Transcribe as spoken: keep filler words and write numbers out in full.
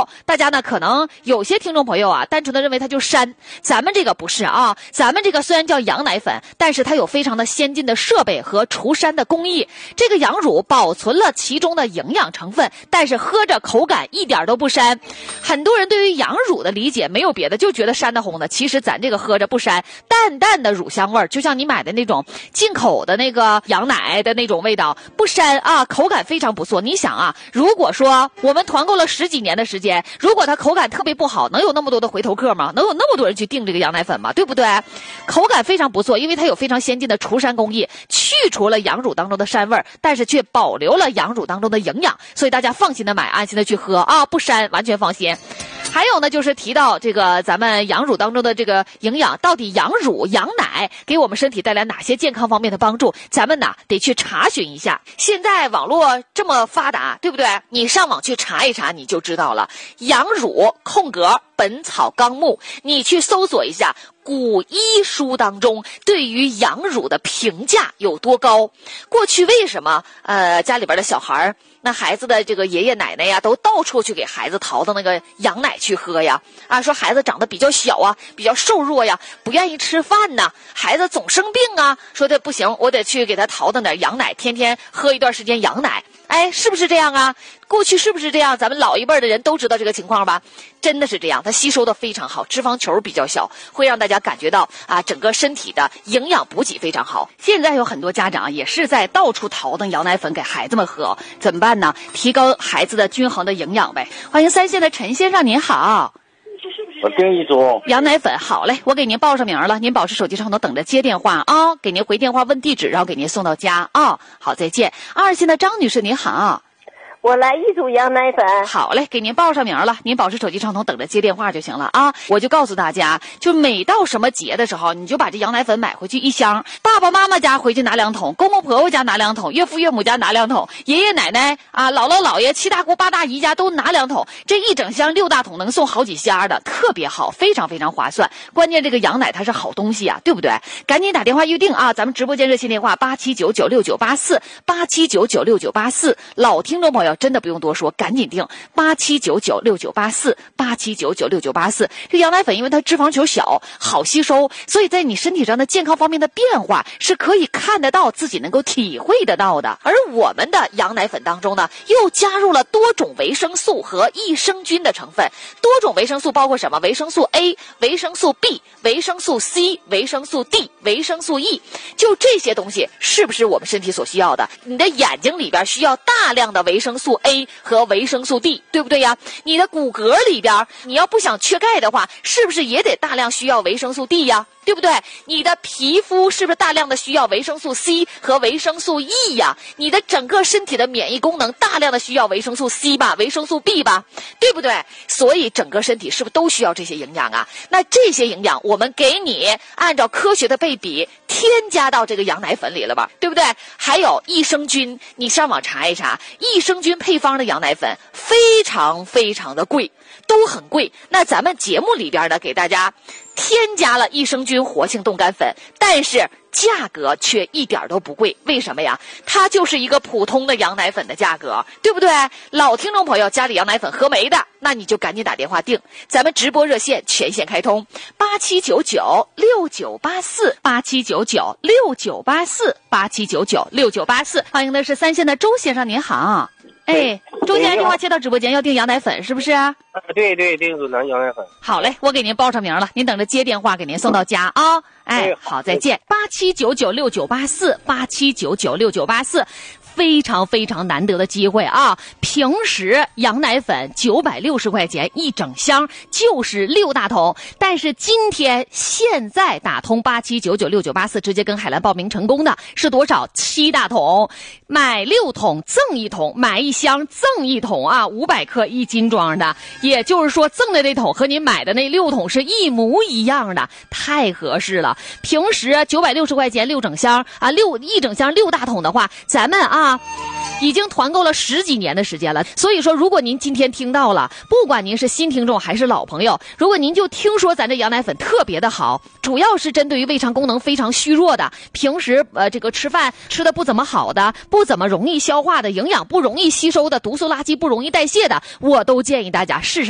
好，大家呢可能有些听众朋友啊，单纯的认为它就膻，咱们这个不是啊，咱们这个虽然叫羊奶粉，但是它有非常的先进的设备和除膻的工艺。这个羊乳保存了其中的营养成分，但是喝着口感一点都不膻。很多人对于羊乳的理解没有别的，就觉得膻的红的。其实咱这个喝着不膻，淡淡的乳香味儿，就像你买的那种进口的那个羊奶的那种味道，不膻啊，口感非常不错。你想啊，如果说我们团购了十几年的时间，如果它口感特别不好，能有那么多的回头客吗？能有那么多人去订这个羊奶粉吗？对不对？口感非常不错，因为它有非常先进的除膻工艺，去除了羊乳当中的膻味儿，但是却保留了羊乳当中的营养，所以大家放心的买，安心的去喝啊，不膻，完全放心。还有呢，就是提到这个咱们羊乳当中的这个营养，到底羊乳、羊奶给我们身体带来哪些健康方面的帮助？咱们呢得去查询一下。现在网络这么发达，对不对？你上网去查一查，你就知道了。羊乳空格本草纲目，你去搜索一下。古医书当中对于羊乳的评价有多高？过去为什么呃家里边的小孩那孩子的这个爷爷奶奶呀，都到处去给孩子淘的那个羊奶去喝呀？啊，说孩子长得比较小啊，比较瘦弱呀，不愿意吃饭呐，孩子总生病啊，说的不行，我得去给他淘的点羊奶，天天喝一段时间羊奶。哎，是不是这样啊？过去是不是这样？咱们老一辈的人都知道这个情况吧？真的是这样，它吸收的非常好，脂肪球比较小，会让大家感觉到啊，整个身体的营养补给非常好。现在有很多家长也是在到处淘的羊奶粉给孩子们喝，怎么办呢？提高孩子的均衡的营养呗。欢迎三线的陈先生，您好。 我订一组羊奶粉，好嘞，我给您报上名了，您保持手机上头等着接电话啊，给您回电话问地址，然后给您送到家啊。好，再见。二线的张女士，您好。 我来一组羊奶粉。 好嘞，给您报上名了，您保持手机上头等着接电话就行了啊。我就告诉大家，就每到什么节的时候，你就把这羊奶粉买回去一箱，爸爸妈妈家回去拿两桶，公公婆婆家拿两桶，岳父岳母家拿两桶，爷爷奶奶啊、姥姥姥爷、七大姑八大姨家都拿两桶，这一整箱六大桶能送好几箱的，特别好，非常非常划算。关键这个羊奶它是好东西啊，对不对？赶紧打电话预定啊，咱们直播间热线电话八七九九六九八四八七九九六九八四，老听众朋友真的不用多说，赶紧订八七九九六九八四八七九九六九八四。这羊奶粉因为它脂肪球小，好吸收，所以在你身体上的健康方面的变化是可以看得到，自己能够体会得到的。而我们的羊奶粉当中呢，又加入了多种维生素和益生菌的成分。多种维生素包括什么？维生素 A、维生素 B、维生素 C、维生素 D、维生素 E， 就这些东西是不是我们身体所需要的？你的眼睛里边需要大量的维生素 A和维生素 D， 对不对呀？你的骨骼里边，你要不想缺钙的话，是不是也得大量需要维生素 D 呀？对不对？你的皮肤是不是大量的需要维生素 C 和维生素 E 呀？你的整个身体的免疫功能大量的需要维生素 C 吧，维生素 B 吧，对不对？所以整个身体是不是都需要这些营养啊？那这些营养我们给你按照科学的配比添加到这个羊奶粉里了吧，对不对？还有益生菌，你上网查一查，益生菌配方的羊奶粉非常非常的贵，都很贵。那咱们节目里边呢，给大家添加了益生菌活性冻干粉，但是价格却一点都不贵。为什么呀？它就是一个普通的羊奶粉的价格，对不对？老听众朋友家里羊奶粉喝没的，那你就赶紧打电话订，咱们直播热线全线开通八七九九六九八四八七九九六九八四八七九九六九八四。欢迎的是三线的周先生，您好。哎，周先生电话接到直播间，要订羊奶粉是不是啊？ 对对，订组羊奶粉。 好嘞，我给您报上名了，您等着接电话，给您送到家啊。哎，好，再见。八七九九六九八四八七九九六九八四。非常非常难得的机会啊！平时羊奶粉九百六十块钱一整箱，就是六大桶。但是今天现在打通八七九九六九八四，直接跟海蓝报名成功的是多少？七大桶，买六桶赠一桶，买一箱赠一桶啊！五百克一斤装的，也就是说赠的那桶和您买的那六桶是一模一样的，太合适了。平时九百六十块钱六整箱啊，六一整箱六大桶的话，咱们啊。啊，已经团购了十几年的时间了。所以说，如果您今天听到了，不管您是新听众还是老朋友，如果您就听说咱这羊奶粉特别的好，主要是针对于胃肠功能非常虚弱的，平时呃这个吃饭吃的不怎么好的，不怎么容易消化的，营养不容易吸收的，毒素垃圾不容易代谢的，我都建议大家试试。